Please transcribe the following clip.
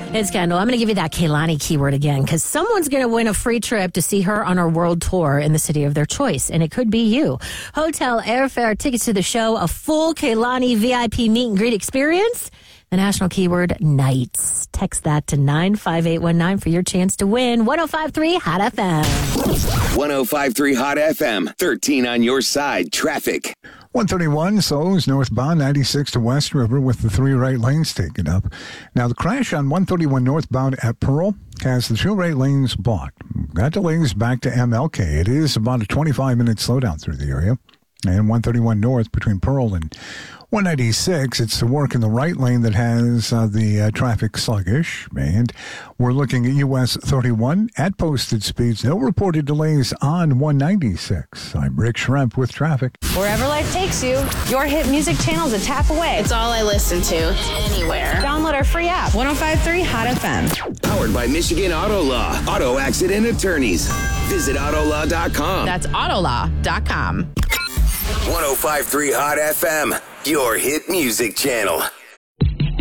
It's Kendall. I'm going to give you that Kehlani keyword again because someone's going to win a free trip to see her on her world tour in the city of their choice, and it could be you. Hotel, airfare, tickets to the show, a full Kehlani VIP meet and greet experience. The national keyword, nights. Text that to 95819 for your chance to win 105.3 Hot FM. 105.3 Hot FM. 13 on your side. Traffic. 131 So's northbound, 96 to West River with the 3 right lanes taken up. Now, the crash on 131 northbound at Pearl has the 2 right lanes blocked. Got delays back to MLK. It is about a 25-minute slowdown through the area. And 131 north between Pearl and 196, it's the work in the right lane that has the traffic sluggish. And we're looking at US 31 at posted speeds. No reported delays on 196. I'm Rick Schremp with traffic. Wherever life takes you, your hit music channel is a tap away. It's all I listen to, anywhere. Download our free app, 105.3 Hot FM. Powered by Michigan Auto Law. Auto accident attorneys. Visit autolaw.com. That's autolaw.com. 105.3 Hot FM. Your hit music channel.